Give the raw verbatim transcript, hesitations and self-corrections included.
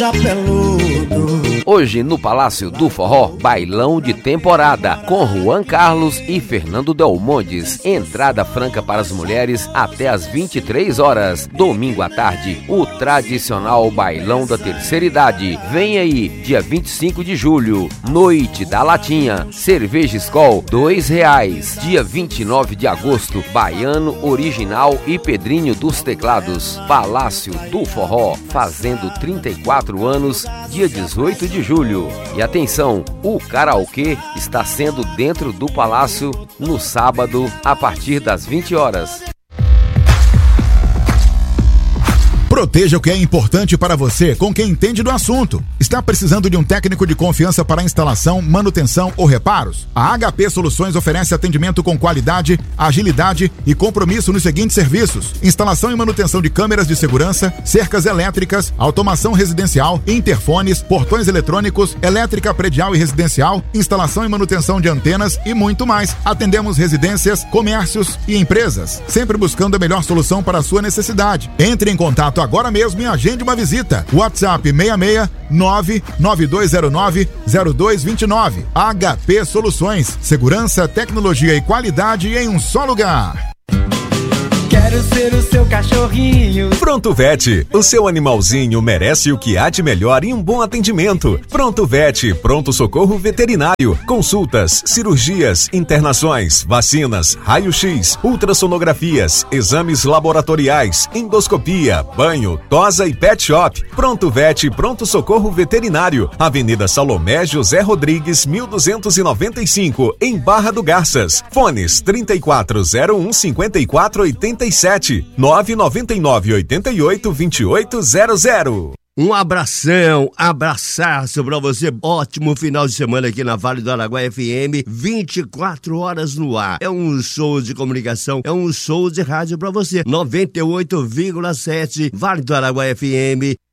Hoje no Palácio do Forró, bailão de temporada com Juan Carlos e Fernando Delmondes. Entrada franca para as mulheres até às vinte e três horas. Domingo à tarde, o tradicional bailão da terceira idade. Vem aí, dia vinte e cinco de julho, Noite da Latinha. Cerveja Skol, dois reais. Dia vinte e nove de agosto, Baiano Original e Pedrinho dos Teclados. Palácio do Forró, fazendo trinta e quatro anos, dia dezoito de julho. E atenção, o karaokê está sendo dentro do palácio no sábado, a partir das vinte horas. Proteja o que é importante para você com quem entende do assunto. Está precisando de um técnico de confiança para instalação, manutenção ou reparos? A H P Soluções oferece atendimento com qualidade, agilidade e compromisso nos seguintes serviços: instalação e manutenção de câmeras de segurança, cercas elétricas, automação residencial, interfones, portões eletrônicos, elétrica predial e residencial, instalação e manutenção de antenas e muito mais. Atendemos residências, comércios e empresas, sempre buscando a melhor solução para a sua necessidade. Entre em contato agora mesmo e agende uma visita. WhatsApp seis seis nove nove dois zero nove zero dois dois nove. H P Soluções. Segurança, tecnologia e qualidade em um só lugar. Quero ser o seu cachorrinho. Pronto Vet, o seu animalzinho merece o que há de melhor em um bom atendimento. Pronto Vet, pronto socorro veterinário. Consultas, cirurgias, internações, vacinas, raio-x, ultrassonografias, exames laboratoriais, endoscopia, banho, tosa e pet shop. Pronto Vet, pronto socorro veterinário. Avenida Salomé José Rodrigues, mil duzentos e noventa e cinco, em Barra do Garças. Fones trinta e quatro zero um cinquenta e quatro oitenta e sete, nove nove nove oito oito vinte e oito zero zero. Um abração, abraçaço pra você. Ótimo final de semana aqui na Vale do Araguaia F M, vinte e quatro horas no ar. É um show de comunicação, é um show de rádio pra você. noventa e oito vírgula sete Vale do Araguaia F M.